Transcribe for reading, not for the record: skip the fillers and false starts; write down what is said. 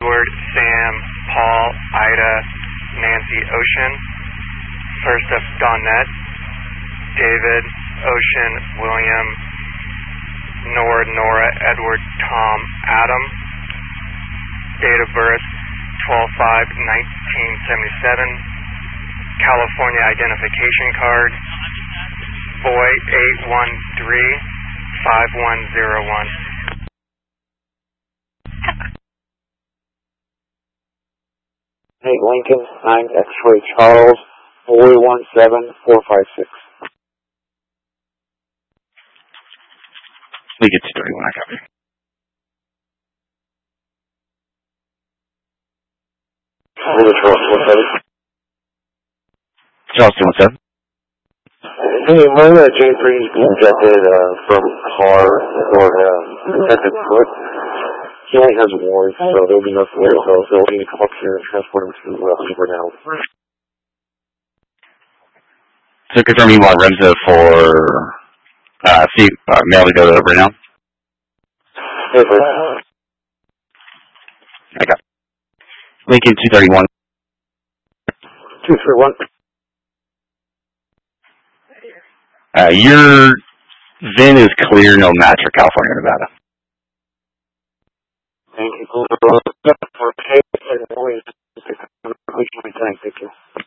Edward, Sam, Paul, Ida, Nancy, Ocean. First up, Donette, David, Ocean, William, Nora, Edward, Tom, Adam. Date of birth, 12/5/1977. California identification card, boy 813-5101. Hey, Lincoln, 9 X-Ray Charles, boy 17456. Lincoln 231, I copy. Charles 217. Hey, my J3 ejected from car or protected foot. He only has one, so there'll be enough air, so they'll need to come up here and transport him to Super now. So confirm you want Remza for mail to go to Renown? Hey, please. I got Lincoln 231. 231. Your VIN is clear, no match for California, Nevada. Thank you. Okay. Thank you.